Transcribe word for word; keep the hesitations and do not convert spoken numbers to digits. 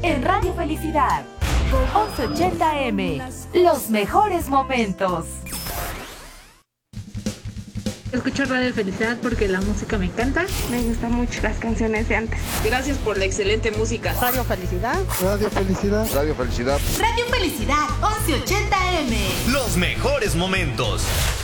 en Radio Felicidad. once ochenta A M, los mejores momentos. Escucho Radio Felicidad porque la música me encanta. Me gustan mucho las canciones de antes. Gracias por la excelente música. Radio Felicidad. Radio Felicidad. Radio Felicidad. Radio Felicidad, once ochenta A M. Los mejores momentos.